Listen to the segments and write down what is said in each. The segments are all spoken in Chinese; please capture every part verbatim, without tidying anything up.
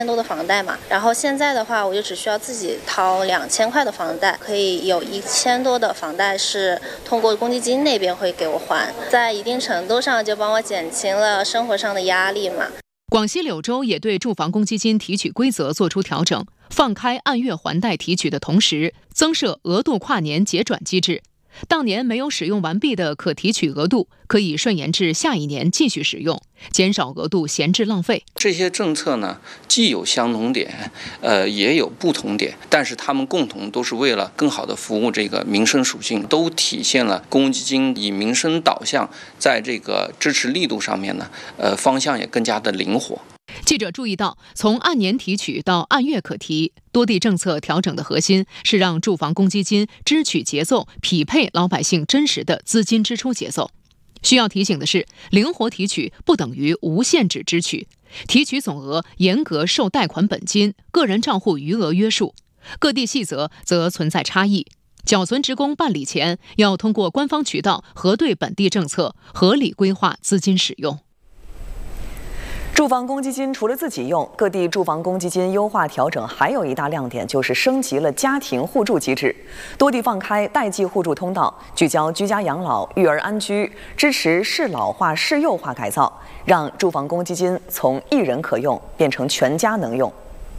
千多的房贷嘛，然后现在的话，我就只需要自己掏两千块的房贷，可以有一千多的房贷是通过公积金那边会给我还，在一定程度上就帮我减轻了生活上的压力嘛。 广西柳州也对住房公积金提取规则作出调整，放开按月还贷提取的同时，增设额度跨年结转机制。当年没有使用完毕的可提取额度，可以顺延至下一年继续使用，减少额度闲置浪费。 这些政策呢，既有相同点，呃，也有不同点，但是他们共同都是为了更好的服务这个民生属性，都体现了公积金以民生导向，在这个支持力度上面呢，呃，方向也更加的灵活。 记者注意到，从按年提取到按月可提，多地政策调整的核心是让住房公积金支取节奏匹配老百姓真实的资金支出节奏。需要提醒的是，灵活提取不等于无限制支取，提取总额严格受贷款本金、个人账户余额约束，各地细则则存在差异。缴存职工办理前，要通过官方渠道核对本地政策，合理规划资金使用。 住房公积金除了自己用，各地住房公积金优化调整还有一大亮点，就是升级了家庭互助机制。多地放开代际互助通道，聚焦居家养老、育儿安居，支持适老化、适幼化改造，让住房公积金从一人可用变成全家能用。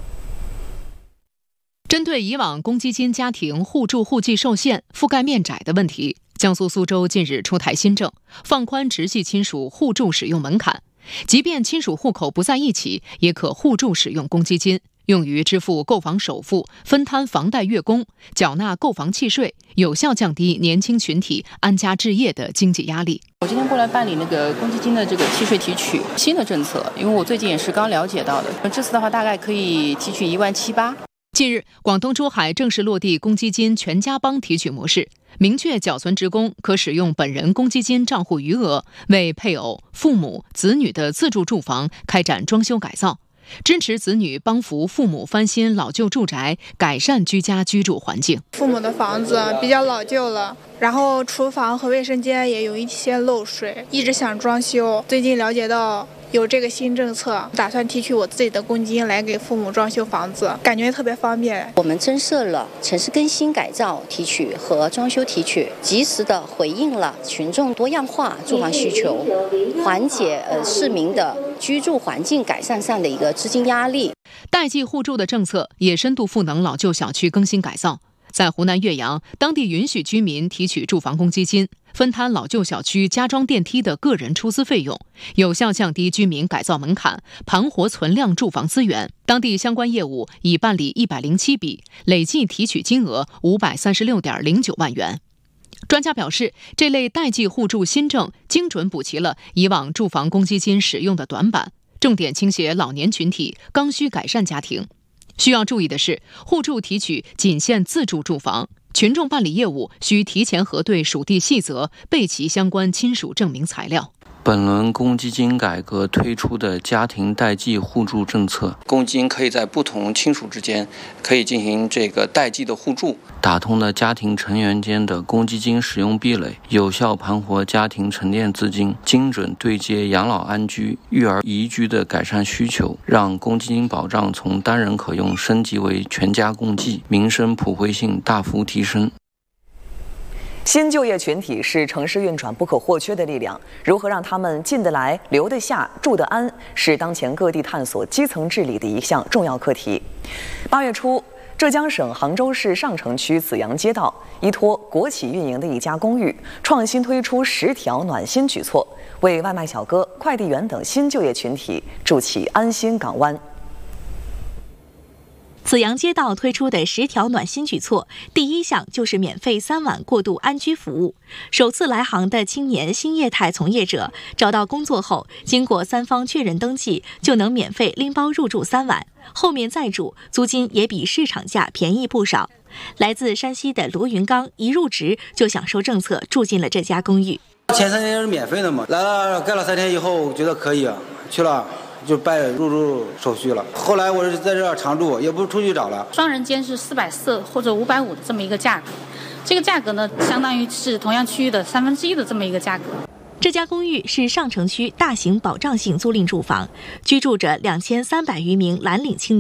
针对以往公积金家庭互助户籍受限、覆盖面窄的问题，江苏苏州近日出台新政，放宽直系亲属互助使用门槛。即便亲属户口不在一起，也可互助使用公积金，用于支付购房首付、分摊房贷月供、缴纳购房契税，有效降低年轻群体安家置业的经济压力。 我今天过来办理那个公积金的这个契税提取新的政策，因为我最近也是刚了解到的，这次的话大概可以提取一万七八。 近日，广东珠海正式落地公积金全家帮提取模式，明确缴存职工可使用本人公积金账户余额为配偶、父母、子女的自住住房开展装修改造，支持子女帮扶父母翻新老旧住宅，改善居家居住环境。 父母的房子比较老旧了，然后厨房和卫生间也有一些漏水，一直想装修。最近了解到有这个新政策，打算提取我自己的公积金来给父母装修房子，感觉特别方便。 我们增设了城市更新改造提取和装修提取，及时的回应了群众多样化住房需求，缓解呃市民的居住环境改善上的一个资金压力。 代际互助的政策也深度赋能老旧小区更新改造。在湖南岳阳，当地允许居民提取住房公积金，分摊老旧小区加装电梯的个人出资费用，有效降低居民改造门槛，盘活存量住房资源。当地相关业务已办理一百零七笔，累计提取金额五百三十六点零九万元。专家表示，这类代际互助新政精准补齐了以往住房公积金使用的短板，重点倾斜老年群体、刚需改善家庭。需要注意的是，互助提取仅限自住住房，群众办理业务需提前核对属地细则，备齐相关亲属证明材料。 本轮公积金改革推出的家庭代际互助政策，公积金可以在不同亲属之间可以进行这个代际的互助，打通了家庭成员间的公积金使用壁垒，有效盘活家庭沉淀资金，精准对接养老安居、育儿宜居的改善需求，让公积金保障从单人可用升级为全家共济，民生普惠性大幅提升。 新就业群体是城市运转不可或缺的力量，如何让他们进得来、留得下、住得安，是当前各地探索基层治理的一项重要课题。八月初，浙江省杭州市上城区紫阳街道依托国企运营的一家公寓，创新推出十条暖心举措，为外卖小哥、快递员等新就业群体筑起安心港湾。 紫阳街道推出的十条暖心举措，第一项就是免费三晚过渡安居服务。首次来杭的青年新业态从业者找到工作后，经过三方确认登记，就能免费拎包入住三晚，后面再住，租金也比市场价便宜不少。来自山西的罗云刚一入职就享受政策，住进了这家公寓。 前三天是免费的嘛，来了干了三天以后觉得可以，去了就办入住手续了。后来我是在这儿常住，也不出去找了。 双人间是四百四或者五百五的这么一个价格，这个价格呢，相当于是同样区域的三分之一的这么一个价格。 这家公寓是上城区大型保障性租赁住房，居住着两千三百余名蓝领青年。